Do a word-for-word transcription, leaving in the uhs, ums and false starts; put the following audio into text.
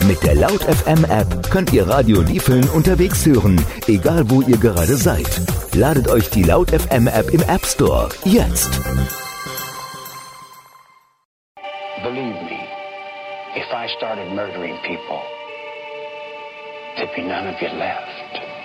Mit der Laut F M App könnt ihr Radio Liefeln unterwegs hören, egal wo ihr gerade seid. Ladet euch die Laut F M App im App Store jetzt. Believe me, if I started murdering people, there'd be none of you left.